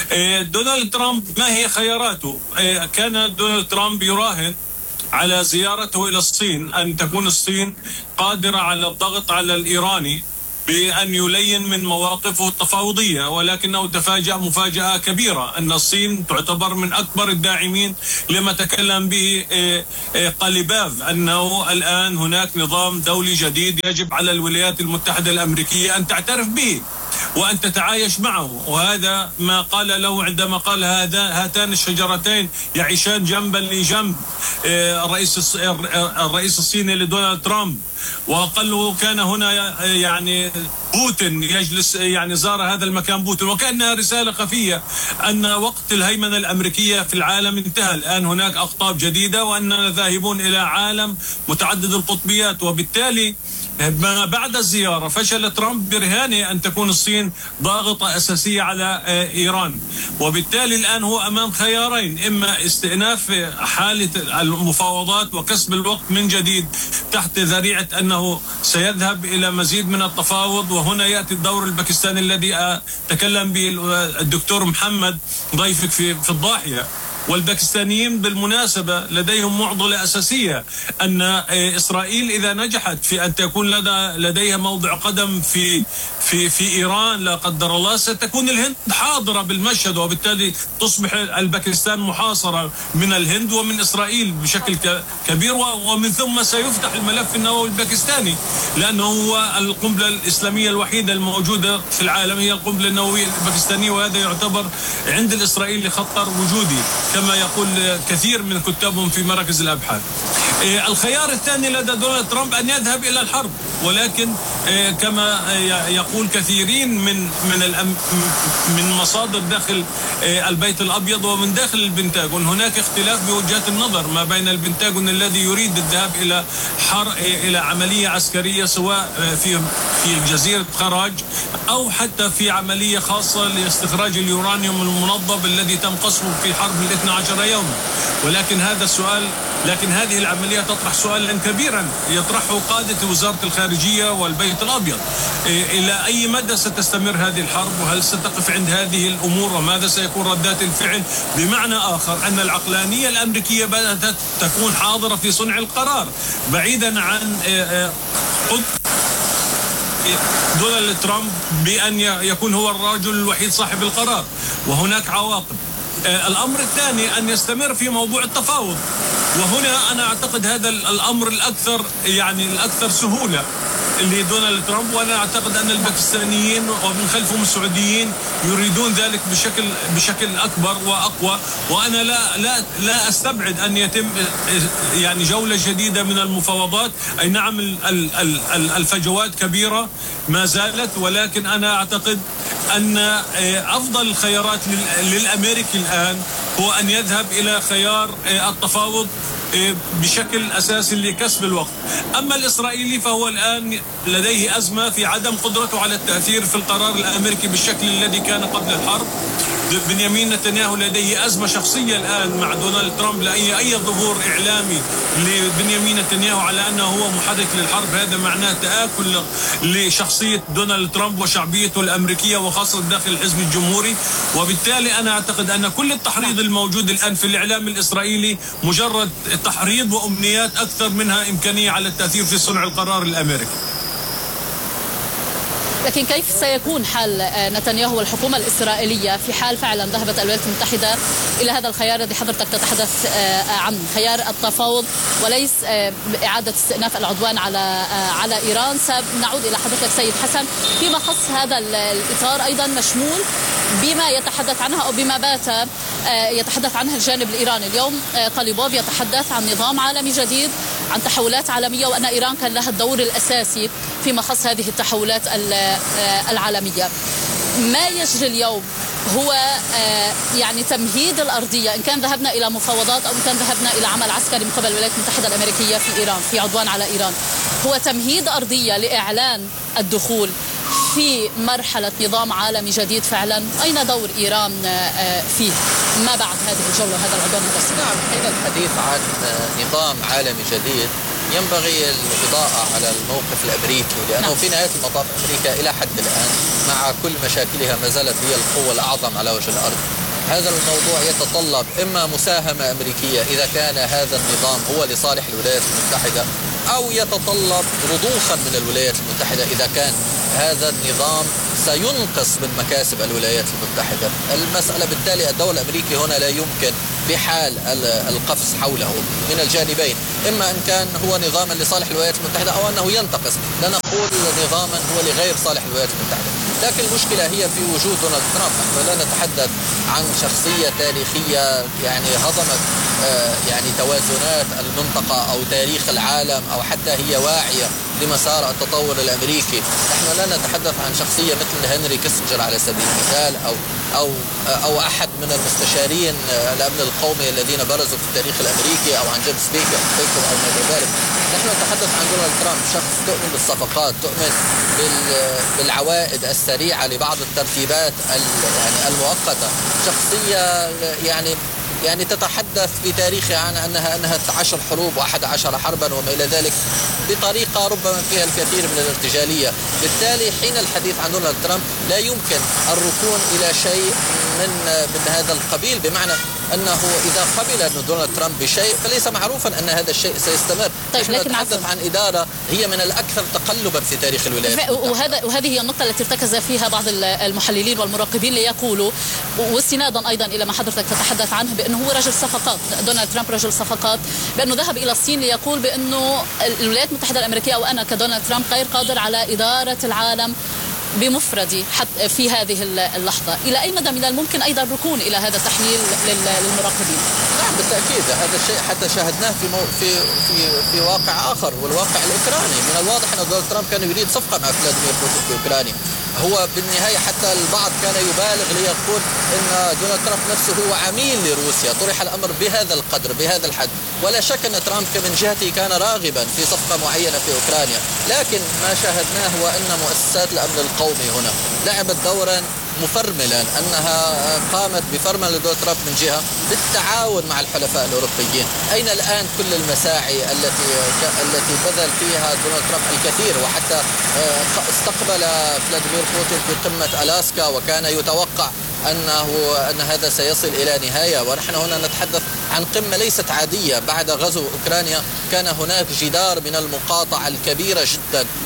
دونالد ترامب ما هي خياراته؟ كان دونالد ترامب يراهن على زيارته إلى الصين، أن تكون الصين قادرة على الضغط على الإيراني بأن يلين من مواقفه التفاوضية، ولكنه تفاجأ مفاجأة كبيرة أن الصين تعتبر من أكبر الداعمين لما تكلم به قاليباف، أنه الآن هناك نظام دولي جديد يجب على الولايات المتحدة الأمريكية أن تعترف به وأن تتعايش معه. وهذا ما قال له عندما قال هذا هاتان الشجرتين يعيشان جنبا لجنب الرئيس الرئيس الصيني لدونالد ترامب. وقال له كان هنا يعني بوتين يجلس، يعني زار هذا المكان بوتين، وكأنها رسالة خفية أن وقت الهيمنة الأمريكية في العالم انتهى، الآن هناك أقطاب جديدة وأننا ذاهبون إلى عالم متعدد القطبيات. وبالتالي ما بعد الزيارة فشل ترامب برهانه أن تكون الصين ضاغطة أساسية على إيران، وبالتالي الآن هو أمام خيارين: إما استئناف حالة المفاوضات وكسب الوقت من جديد تحت ذريعة أنه سيذهب إلى مزيد من التفاوض. وهنا يأتي الدور الباكستاني الذي تكلم به الدكتور محمد ضيفك في في الضاحية. والباكستانيين بالمناسبة لديهم معضلة أساسية، أن إسرائيل إذا نجحت في أن تكون لدى لديها موضع قدم في في في إيران لا قدر الله، ستكون الهند حاضرة بالمشهد، وبالتالي تصبح الباكستان محاصرة من الهند ومن إسرائيل بشكل كبير، ومن ثم سيفتح الملف النووي الباكستاني، لأنه هو القنبلة الإسلامية الوحيدة الموجودة في العالم هي القنبلة النووية الباكستانية، وهذا يعتبر عند الإسرائيلي خطر وجودي كما يقول كثير من كتابهم في مراكز الأبحاث. الخيار الثاني لدى دونالد ترامب أن يذهب إلى الحرب، ولكن كما يقول كثيرين من من من مصادر داخل البيت الأبيض ومن داخل البنتاغون هناك اختلاف بوجهات النظر ما بين البنتاغون الذي يريد الذهاب إلى حر إلى عملية عسكرية سواء في في جزيرة خراج أو حتى في عملية خاصة لاستخراج اليورانيوم المنضب الذي تم قصفه في حرب الاثنى عشر يوما. ولكن هذا السؤال لكن هذه العملية تطرح سؤالا كبيرا يطرحه قادة وزارة الخارجية والبيت الأبيض: إلى أي مدى ستستمر هذه الحرب، وهل ستقف عند هذه الأمور، وماذا سيكون ردات الفعل؟ بمعنى آخر أن العقلانية الأمريكية بدأت تكون حاضرة في صنع القرار بعيدا عن دونالد ترامب بأن يكون هو الرجل الوحيد صاحب القرار، وهناك عواقب. الأمر الثاني أن يستمر في موضوع التفاوض، وهنا أنا أعتقد هذا الأمر الأكثر يعني الأكثر سهولة لدونالد ترامب، وأنا أعتقد أن الباكستانيين ومن خلفهم السعوديين يريدون ذلك بشكل بشكل أكبر وأقوى. وأنا لا لا لا أستبعد أن يتم يعني جولة جديدة من المفاوضات. أي نعم الفجوات كبيرة ما زالت، ولكن أنا أعتقد أن أفضل الخيارات للأمريكي الآن هو أن يذهب إلى خيار التفاوض بشكل أساسي لكسب الوقت. أما الإسرائيلي فهو الآن لديه أزمة في عدم قدرته على التأثير في القرار الأمريكي بالشكل الذي كان قبل الحرب. بنيامين نتنياهو لديه أزمة شخصية الآن مع دونالد ترامب، لأي أي ظهور إعلامي لبنيامين نتنياهو على أنه هو محرك للحرب هذا معناه تآكل لشخصية دونالد ترامب وشعبيته الأمريكية وخاصة داخل الحزب الجمهوري. وبالتالي أنا أعتقد أن كل التحريض الموجود الآن في الإعلام الإسرائيلي مجرد تحريض وأمنيات أكثر منها إمكانية على التأثير في صنع القرار الأمريكي. لكن كيف سيكون حال نتنياهو والحكومة الإسرائيلية في حال فعلا ذهبت الولايات المتحدة إلى هذا الخيار الذي حضرتك تتحدث عنه، خيار التفاوض وليس إعادة استئناف العدوان على على إيران؟ سنعود إلى حضرتك سيد حسن فيما خص هذا الإطار أيضا مشمول بما يتحدث عنها أو بما بات يتحدث عنها الجانب الإيراني. اليوم قاليبوف يتحدث عن نظام عالمي جديد، عن تحولات عالمية، وأن إيران كان لها الدور الأساسي فيما خص هذه التحولات العالمية. ما يجري اليوم هو يعني تمهيد الأرضية، إن كان ذهبنا إلى مفاوضات أو إن كان ذهبنا إلى عمل عسكري من قبل الولايات المتحدة الأمريكية في إيران في عدوان على إيران، هو تمهيد أرضية لإعلان الدخول في مرحلة نظام عالمي جديد فعلا. أين دور إيران فيه ما بعد هذه الجولة وهذا العدوان الرسمي؟ نعم، حين الحديث عن نظام عالمي جديد ينبغي الإضاءة على الموقف الأمريكي، لأنه نعم. في نهاية المطاف أمريكا إلى حد الآن مع كل مشاكلها ما زالت هي القوة الأعظم على وجه الأرض. هذا الموضوع يتطلب إما مساهمة أمريكية إذا كان هذا النظام هو لصالح الولايات المتحدة، أو يتطلب رضوخا من الولايات المتحدة إذا كان هذا النظام سينقص من مكاسب الولايات المتحدة. المسألة بالتالي الدور الأمريكي هنا لا يمكن بحال القفز حوله من الجانبين، إما أن كان هو نظاما لصالح الولايات المتحدة أو أنه ينتقص، لا نقول نظاما هو لغير صالح الولايات المتحدة. لكن المشكلة هي في وجود دونالد ترامب. نحن لا نتحدث عن شخصية تاريخية يعني هضمت يعني توازنات المنطقة أو تاريخ العالم أو حتى هي واعية لمسار التطور الأمريكي. نحن لا نتحدث عن شخصية مثل هنري كيسنجر على سبيل المثال أو أو أو أحد من المستشارين الأمن القومي الذين برزوا في التاريخ الأمريكي أو عن جيمس بيكر أو ما إلى ذلك. نحن نتحدث عن دونالد ترامب، شخص تؤمن بالصفقات، تؤمن بالعوائد السريعة لبعض الترتيبات يعني المؤقتة، شخصية يعني يعني تتحدث في تاريخها عن أنها أنها عشر حروب وأحد عشر حربا وما إلى ذلك بطريقة ربما فيها الكثير من الارتجالية. بالتالي حين الحديث عن دونالد ترامب لا يمكن الركون إلى شيء من من هذا القبيل، بمعنى أنه إذا قبل دونالد ترامب بشيء فليس معروفا أن هذا الشيء سيستمر. طيب، نحن نتحدث عن إدارة هي من الأكثر تقلبا في تاريخ الولايات. وهذا وهذه هي النقطة التي ارتكز فيها بعض المحللين والمراقبين ليقولوا، واستنادا أيضا إلى ما حضرتك تتحدث عنه، بأنه هو رجل صفقات. دونالد ترامب رجل صفقات، بأنه ذهب إلى الصين ليقول بأنه الولايات المتحدة الأمريكية أو أنا كدونالد ترامب غير قادر على إدارة العالم بمفردي حتى في هذه اللحظة. إلى أي مدى من الممكن أيضا الركون إلى هذا التحليل للمراقبين؟ نعم بالتأكيد، هذا الشيء حتى شاهدناه في مو في في في واقع آخر، والواقع الأوكراني. من الواضح أن دونالد ترامب كان يريد صفقة مع فلاديمير بوتين في أوكرانيا. هو بالنهاية حتى البعض كان يبالغ ليقول أن دونالد ترامب نفسه هو عميل لروسيا. طرح الأمر بهذا القدر بهذا الحد، ولا شك أن ترامب من جهته كان راغبا في صفقة معينة في أوكرانيا. لكن ما شاهدناه هو أن مؤسسات الأمن القومي هنا لعبت دورا مفرملا، أنها قامت بفرمل لدونالد ترامب من جهة بالتعاون مع الحلفاء الأوروبيين. أين الآن كل المساعي التي التي بذل فيها دونالد ترامب الكثير، وحتى استقبل فلاديمير بوتين في قمة ألاسكا وكان يتوقع أنه أن هذا سيصل إلى نهاية. ونحن هنا نتحدث عن قمة ليست عادية. بعد غزو أوكرانيا كان هناك جدار من المقاطعة الكبيرة جدا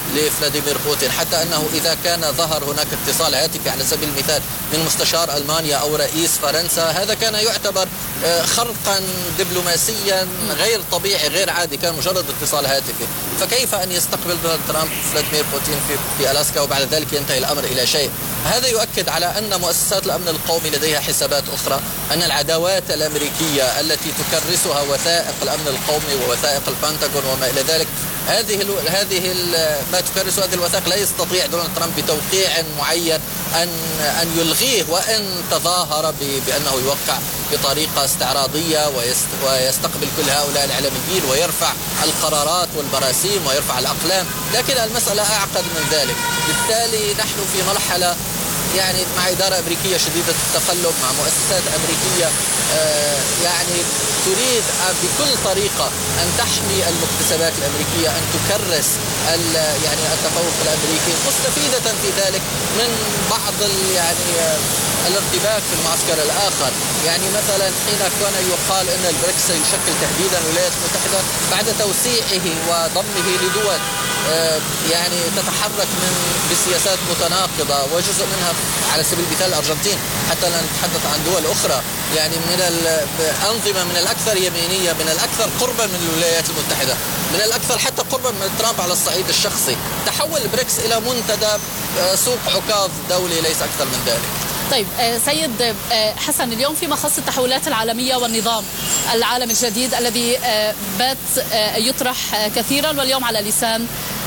لفلاديمير بوتين، حتى أنه إذا كان ظهر هناك اتصال هاتفي على سبيل المثال من مستشار ألمانيا أو رئيس فرنسا، هذا كان يعتبر خرقا دبلوماسيا غير طبيعي غير عادي، كان مجرد اتصال هاتفي. فكيف أن يستقبل دونالد ترامب فلاديمير بوتين في, في ألاسكا وبعد ذلك ينتهي الأمر إلى شيء؟ هذا يؤكد على أن مؤسسات الأمن القومي لديها حسابات أخرى، أن العداوات الأمريكية التي تكرسها وثائق الأمن القومي ووثائق البنتاغون وما إلى ذلك، هذه ال هذه ال ما تكرس هذه الوثائق لا يستطيع دونالد ترامب بتوقيع معين أن أن يلغيه، وإن تظاهر بأنه يوقع بطريقة استعراضية ويستقبل كل هؤلاء الإعلاميين ويرفع القرارات والبراسيم ويرفع الأقلام. لكن المسألة أعقد من ذلك. بالتالي نحن في مرحلة يعني مع إدارة أمريكية شديدة التقلب، مع مؤسسات أمريكية آه يعني تريد بكل طريقة أن تحمي المكتسبات الأمريكية، أن تكرس يعني التفوق الأمريكي، مستفيدة في ذلك من بعض يعني الارتباك في المعسكر الآخر. يعني مثلا حين كان يقال أن البريكس يشكل تهديدا للولايات المتحدة بعد توسيعه وضمه لدول يعني تتحرك من بسياسات متناقضة، وجزء منها على سبيل المثال الأرجنتين، حتى لا نتحدث عن دول أخرى يعني من الأنظمة من الأكثر يمينية، من الأكثر قربا من الولايات المتحدة، من الأكثر حتى قربا من ترامب على الصعيد الشخصي. تحول البريكس إلى منتدى سوق عكاظ دولي ليس أكثر من ذلك. طيب سيد حسن، اليوم في مخص التحولات العالمية والنظام العالمي الجديد الذي بات يطرح كثيرا واليوم على لسان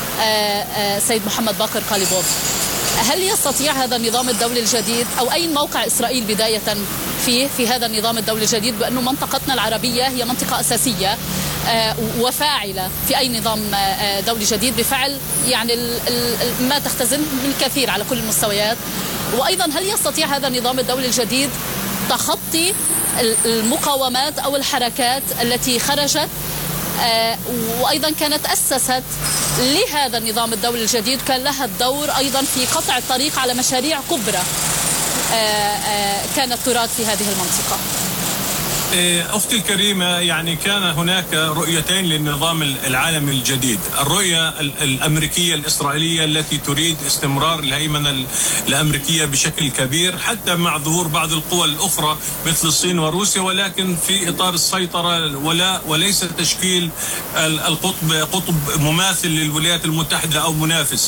سيد محمد باقر قاليبوف، هل يستطيع هذا النظام الدولي الجديد أو أي موقع إسرائيل بداية فيه في هذا النظام الدولي الجديد، بأنه منطقتنا العربية هي منطقة أساسية وفاعلة في أي نظام دولي جديد بفعل يعني ما تختزن من الكثير على كل المستويات؟ وأيضا هل يستطيع هذا النظام الدولي الجديد تخطي المقاومات أو الحركات التي خرجت وأيضا كانت أسست لهذا النظام الدولي الجديد، كان لها الدور أيضا في قطع الطريق على مشاريع كبرى كانت تراد في هذه المنطقة؟ أختي الكريمة، يعني كان هناك رؤيتين للنظام العالمي الجديد، الرؤية الأمريكية الإسرائيلية التي تريد استمرار الهيمنة الأمريكية بشكل كبير حتى مع ظهور بعض القوى الأخرى مثل الصين وروسيا، ولكن في إطار السيطرة ولا وليس تشكيل القطب قطب مماثل للولايات المتحدة أو منافس.